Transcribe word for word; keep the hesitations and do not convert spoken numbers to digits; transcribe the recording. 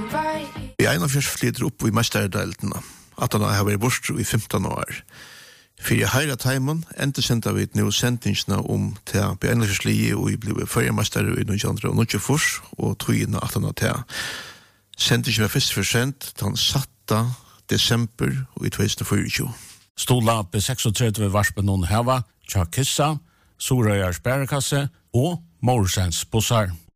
Vi er en av fjers flyter opp i mesterdeltene, at han har vært bort i femton år. For jeg høyre teimen, enda sendte vi nå sendingsene om til å bli endelig slige, og vi ble førjemester i nitton nittiofyra, og togene at han har til. Sendingen var først for sent, den satte desember i tjuetusen og tjuefire. Stola på seksogtretti varspen noen heva, Tja Kissa, Sorøyars bærekasse og Morsens bussar.